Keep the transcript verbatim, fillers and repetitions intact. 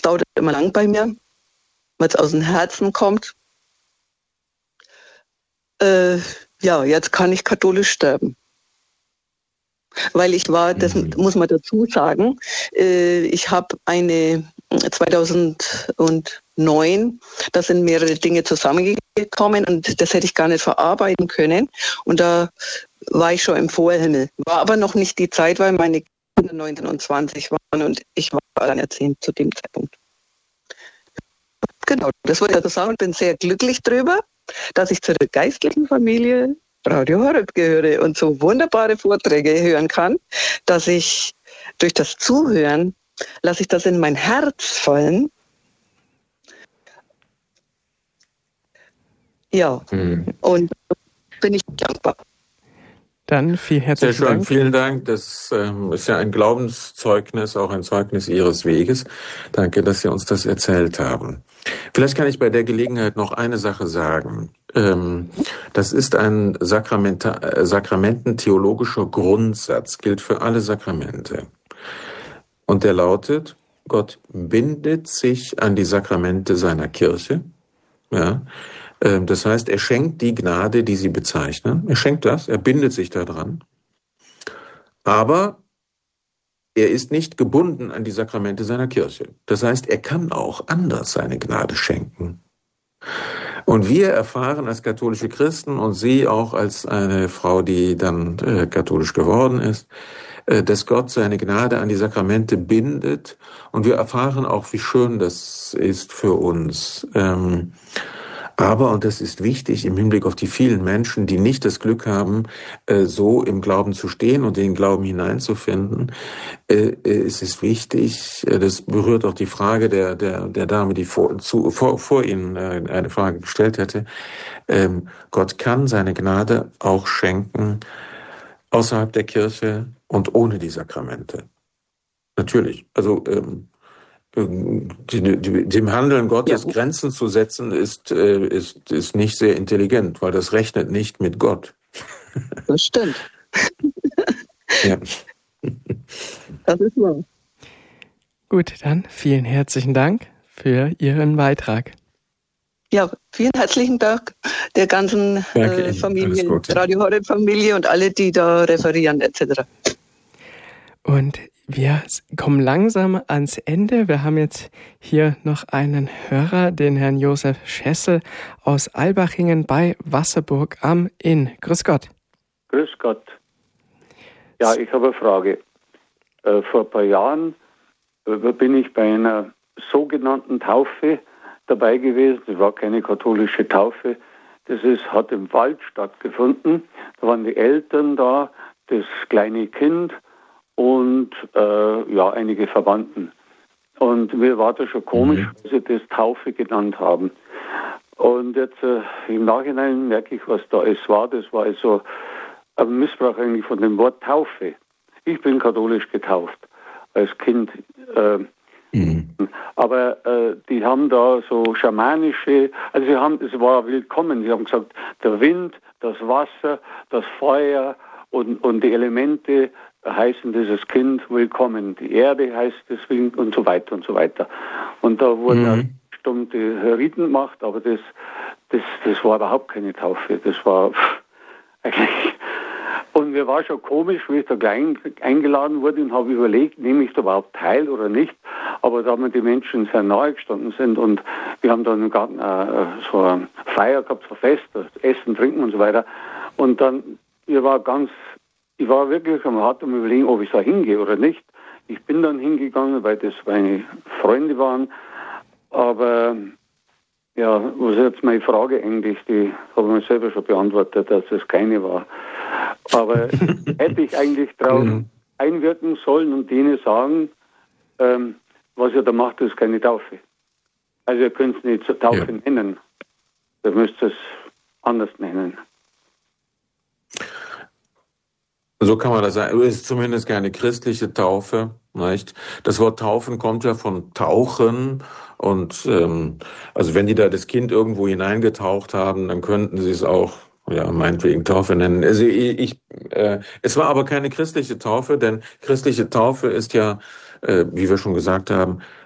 dauert immer lang bei mir, weil es aus dem Herzen kommt. Äh, ja, jetzt kann ich katholisch sterben. Weil ich war, das mhm. muss man dazu sagen, äh, ich habe eine zweitausendneun, da sind mehrere Dinge zusammengekommen und das hätte ich gar nicht verarbeiten können. Und da war ich schon im Vorhimmel. War aber noch nicht die Zeit, weil meine Kinder neunzehn und zwanzig waren und ich war alleinerziehend zu dem Zeitpunkt. Genau, das wollte ich dazu sagen und bin sehr glücklich drüber, dass ich zu der geistlichen Familie Radio Horeb gehöre und so wunderbare Vorträge hören kann, dass ich durch das Zuhören, lasse ich das in mein Herz fallen. Ja, mhm. und bin ich dankbar. Dann vielen herzlichen Sehr schön, Dank. Vielen Dank. Das ähm, ist ja ein Glaubenszeugnis, auch ein Zeugnis Ihres Weges. Danke, dass Sie uns das erzählt haben. Vielleicht kann ich bei der Gelegenheit noch eine Sache sagen. Ähm, das ist ein Sakramenta- äh, sakramententheologischer Grundsatz, gilt für alle Sakramente. Und der lautet, Gott bindet sich an die Sakramente seiner Kirche. Ja. Das heißt, er schenkt die Gnade, die sie bezeichnen. Er schenkt das, er bindet sich daran. Aber er ist nicht gebunden an die Sakramente seiner Kirche. Das heißt, er kann auch anders seine Gnade schenken. Und wir erfahren als katholische Christen und Sie auch als eine Frau, die dann äh, katholisch geworden ist, äh, dass Gott seine Gnade an die Sakramente bindet. Und wir erfahren auch, wie schön das ist für uns. Ähm, Aber, und das ist wichtig im Hinblick auf die vielen Menschen, die nicht das Glück haben, so im Glauben zu stehen und in den Glauben hineinzufinden, es ist wichtig, das berührt auch die Frage der, der, der Dame, die vor, zu, vor, vor Ihnen eine Frage gestellt hätte, Gott kann seine Gnade auch schenken außerhalb der Kirche und ohne die Sakramente. Natürlich, also dem Handeln Gottes ja. Grenzen zu setzen, ist, ist, ist nicht sehr intelligent, weil das rechnet nicht mit Gott. Das stimmt. Ja. Das ist wahr. Gut, dann vielen herzlichen Dank für Ihren Beitrag. Ja, vielen herzlichen Dank der ganzen äh, Familie, Radio Horeb Familie und alle, die da referieren et cetera. Und wir kommen langsam ans Ende. Wir haben jetzt hier noch einen Hörer, den Herrn Josef Schessel aus Albachingen bei Wasserburg am Inn. Grüß Gott. Grüß Gott. Ja, ich habe eine Frage. Äh, vor ein paar Jahren äh, bin ich bei einer sogenannten Taufe dabei gewesen. Das war keine katholische Taufe. Das ist, hat im Wald stattgefunden. Da waren die Eltern da, das kleine Kind und äh, ja, einige Verwandten. Und mir war das schon komisch, mhm. dass sie das Taufe genannt haben. Und jetzt äh, im Nachhinein merke ich, was da es war. Das war also ein Missbrauch eigentlich von dem Wort Taufe. Ich bin katholisch getauft als Kind. Äh, mhm. Aber äh, die haben da so schamanische, also sie haben, es war willkommen. Sie haben gesagt, der Wind, das Wasser, das Feuer und, und die Elemente heißen dieses Kind willkommen. Die Erde heißt deswegen und so weiter und so weiter. Und da wurden mhm. bestimmte Riten gemacht, aber das, das, das war überhaupt keine Taufe. Das war pff, eigentlich. Und mir war schon komisch, wie ich da gleich eingeladen wurde und habe überlegt, nehme ich da überhaupt teil oder nicht. Aber da mir die Menschen sehr nahe gestanden sind und wir haben dann im Garten äh, so eine Feier gehabt, so Fest, Essen, Trinken und so weiter. Und dann, ich war ganz Ich war wirklich am hart am Überlegen, ob ich da hingehe oder nicht. Ich bin dann hingegangen, weil das meine Freunde waren. Aber ja, was ist jetzt meine Frage eigentlich? Die habe ich mir selber schon beantwortet, dass das keine war. Aber hätte ich eigentlich darauf einwirken sollen und denen sagen, ähm, was ihr da macht, ist keine Taufe. Also ihr könnt es nicht Taufe ja. nennen. Ihr müsst es anders nennen. So kann man das sagen. Es ist zumindest keine christliche Taufe, nicht? Das Wort Taufen kommt ja von Tauchen und ähm, also wenn die da das Kind irgendwo hineingetaucht haben, dann könnten sie es auch ja meinetwegen Taufe nennen. Also ich, ich äh, es war aber keine christliche Taufe, denn christliche Taufe ist ja, äh, wie wir schon gesagt haben,